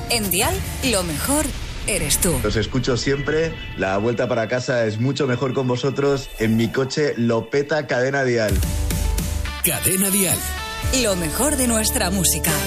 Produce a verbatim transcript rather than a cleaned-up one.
En Dial, lo mejor eres tú. Los escucho siempre. La vuelta para casa es mucho mejor con vosotros. En mi coche lo peta Cadena Dial. Cadena Dial. Lo mejor de nuestra música.